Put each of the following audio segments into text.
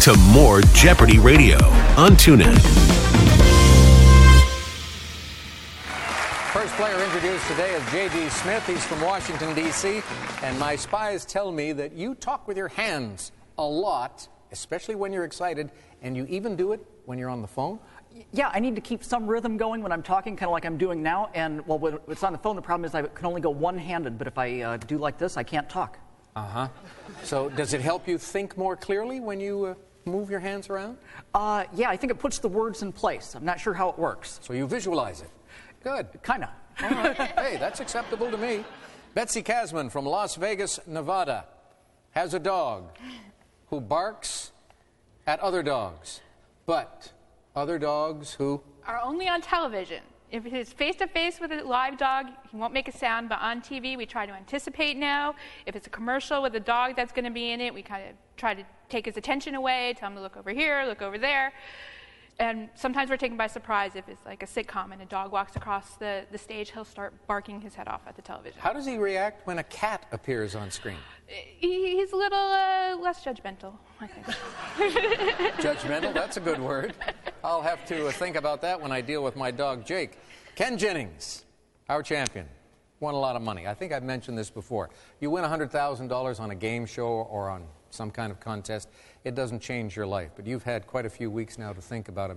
to more Jeopardy Radio on TuneIn. First player introduced today is J.D. Smith. He's from Washington, D.C. And my spies tell me that you talk with your hands a lot, especially when you're excited, and you even do it when you're on the phone. Yeah, I need to keep some rhythm going when I'm talking, kind of like I'm doing now. And, well, when it's on the phone, the problem is I can only go one-handed. But if I do like this, I can't talk. Uh-huh. So does it help you think more clearly when you move your hands around? Yeah, I think it puts the words in place. I'm not sure how it works. So you visualize it. Good. Kind of. All right. Hey, that's acceptable to me. Betsy Casman from Las Vegas, Nevada, has a dog who barks at other dogs, but other dogs who are only on television. If it is face-to-face with a live dog, he won't make a sound, but on TV, we try to anticipate now. If it's a commercial with a dog that's going to be in it, we kind of try to take his attention away, tell him to look over here, look over there. And sometimes we're taken by surprise. If it's like a sitcom and a dog walks across the stage, he'll start barking his head off at the television. How does he react when a cat appears on screen? He's a little less judgmental, I think. Judgmental? That's a good word. I'll have to think about that when I deal with my dog, Jake. Ken Jennings, our champion, won a lot of money. I think I've mentioned this before. You win $100,000 on a game show or on some kind of contest, it doesn't change your life. But you've had quite a few weeks now to think about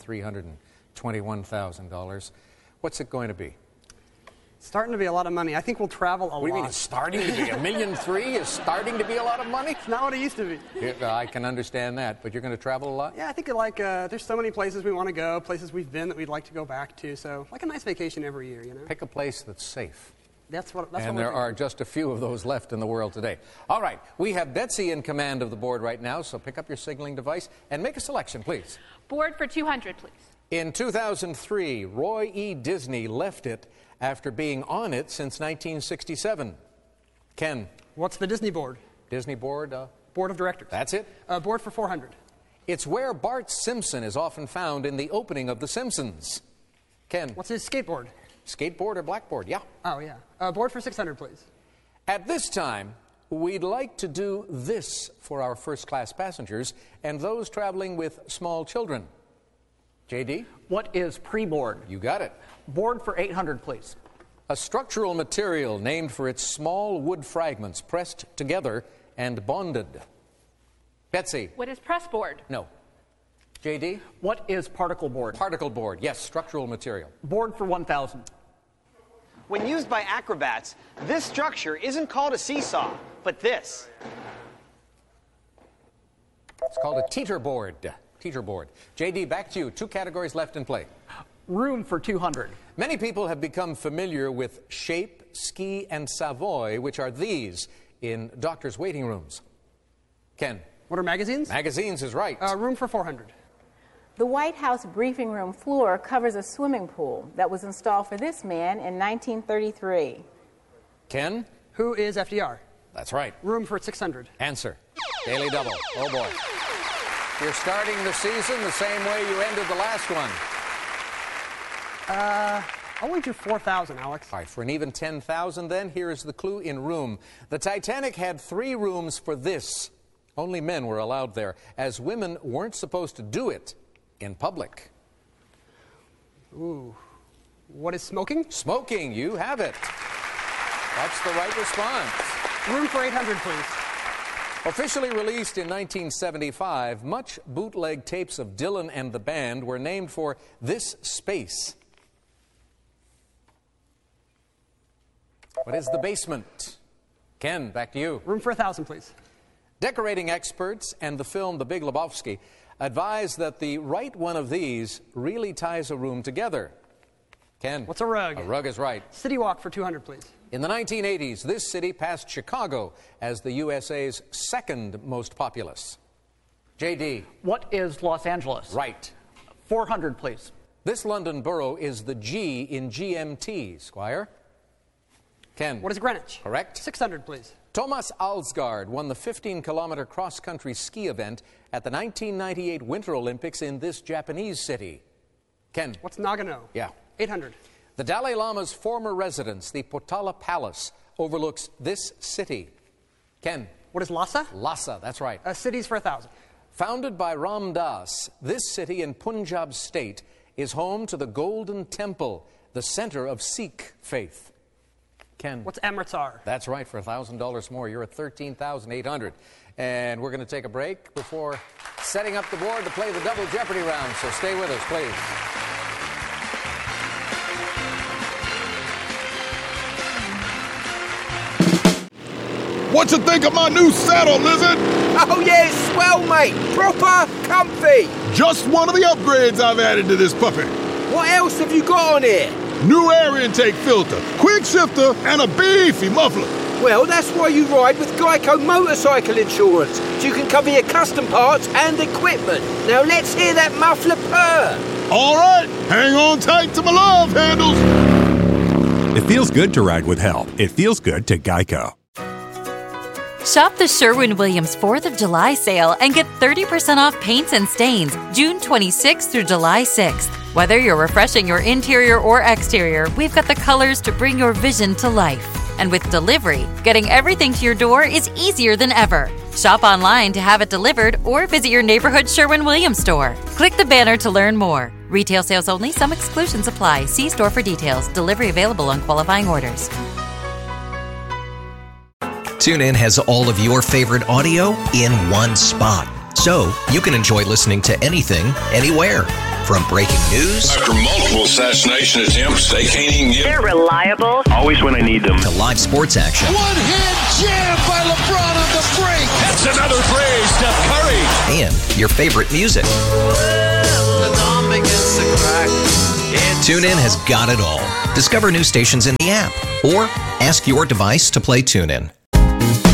$1,321,000. What's it going to be? Starting to be a lot of money. I think we'll travel a lot. What do you mean it's starting to be? $1.3 million is starting to be a lot of money? It's not what it used to be. Yeah, I can understand that, but you're going to travel a lot? Yeah, I think there's so many places we want to go, places we've been that we'd like to go back to. So like a nice vacation every year, you know? Pick a place that's safe. That's what there are just a few of those left in the world today. All right, we have Betsy in command of the board right now, so pick up your signaling device and make a selection, please. Board for 200, please. In 2003, Roy E. Disney left it after being on it since 1967. Ken. What's the Disney board? Disney board? Board of directors. That's it? Board for 400. It's where Bart Simpson is often found in the opening of The Simpsons. Ken. What's his skateboard? Skateboard or blackboard? Yeah. Oh, yeah. Board for 600, please. At this time, we'd like to do this for our first-class passengers and those traveling with small children. J.D.? What is pre-board? You got it. Board for 800, please. A structural material named for its small wood fragments pressed together and bonded. Betsy? What is press board? No. J.D.? What is particle board? Particle board, yes, structural material. Board for 1,000. When used by acrobats, this structure isn't called a seesaw, but this. It's called a teeter board. Teeter board. J.D., back to you. 2 categories left in play. Room for 200. Many people have become familiar with Shape, Ski, and Savoy, which are these in doctors' waiting rooms. Ken? What are magazines? Magazines is right. Room for 400. The White House briefing room floor covers a swimming pool that was installed for this man in 1933. Ken? Who is FDR? That's right. Room for 600. Answer. Daily double. Oh, boy. You're starting the season the same way you ended the last one. I'll wager 4,000, Alex. All right, for an even 10,000 then, here is the clue in room. The Titanic had 3 rooms for this. Only men were allowed there, as women weren't supposed to do it in public. Ooh. What is smoking? Smoking, you have it. That's the right response. Room for 800, please. Officially released in 1975, much bootleg tapes of Dylan and the band were named for this space. What is the basement? Ken, back to you. Room for 1,000, please. Decorating experts and the film The Big Lebowski advise that the right one of these really ties a room together. Ken? What's a rug? A rug is right. City Walk for 200, please. In the 1980s, this city passed Chicago as the USA's second most populous. J.D. What is Los Angeles? Right. 400, please. This London borough is the G in GMT, Squire. Ken. What is Greenwich? Correct. 600, please. Thomas Alsgaard won the 15-kilometer cross-country ski event at the 1998 Winter Olympics in this Japanese city. Ken. What's Nagano? Yeah. 800. The Dalai Lama's former residence, the Potala Palace, overlooks this city. Ken. What is Lhasa? Lhasa, that's right. Cities for 1,000. Founded by Ram Dass, this city in Punjab state is home to the Golden Temple, the center of Sikh faith. Ken. What's Amritsar? That's right. For $1,000 more, you're at $13,800. And we're going to take a break before setting up the board to play the Double Jeopardy round. So stay with us, please. What you think of my new saddle, Lizard? Oh yeah, it's swell, mate. Proper comfy. Just one of the upgrades I've added to this puppy. What else have you got on here? New air intake filter, quick shifter, and a beefy muffler. Well, that's why you ride with Geico Motorcycle Insurance, so you can cover your custom parts and equipment. Now let's hear that muffler purr. All right, hang on tight to my love handles. It feels good to ride with help. It feels good to Geico. Shop the Sherwin-Williams 4th of July sale and get 30% off paints and stains June 26th through July 6th. Whether you're refreshing your interior or exterior, we've got the colors to bring your vision to life. And with delivery, getting everything to your door is easier than ever. Shop online to have it delivered or visit your neighborhood Sherwin-Williams store. Click the banner to learn more. Retail sales only. Some exclusions apply. See store for details. Delivery available on qualifying orders. TuneIn has all of your favorite audio in one spot, so you can enjoy listening to anything, anywhere. From breaking news after multiple assassination attempts, they can't even get. They're reliable. Always when I need them. To live sports action. One-hand jam by LeBron on the break. That's another phrase, Steph Curry. And your favorite music. TuneIn has got it all. Discover new stations in the app or ask your device to play TuneIn.